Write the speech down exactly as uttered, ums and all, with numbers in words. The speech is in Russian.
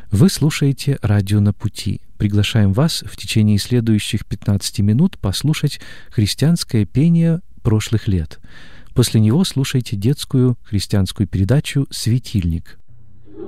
Вы слушаете «Радио на пути». Приглашаем вас в течение следующих пятнадцати минут послушать христианское пение прошлых лет. После него слушайте детскую христианскую передачу «Светильник».